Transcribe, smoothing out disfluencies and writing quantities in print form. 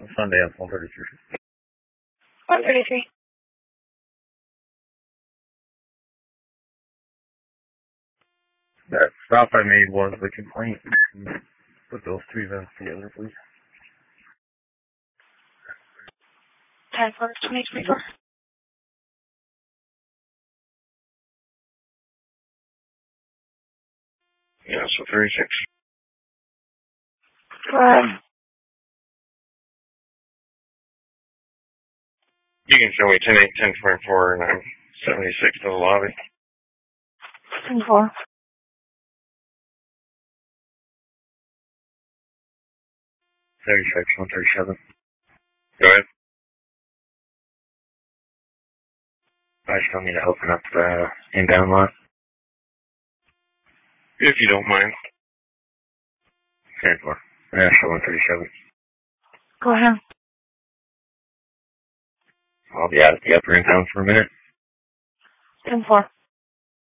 Sundance 133. 133. That stop I made was the complaint. Put those two events together, please. 10-4-2024. Yeah, so 36. Go ahead. You can show me 10-8, 10-24, and I'm 76 to the lobby. 10-4. 36, 137. Go ahead. I still need to open up the inbound line. If you don't mind. 10-4. National 137. Go ahead. I'll be out at the upper inbound for a minute. 10-4.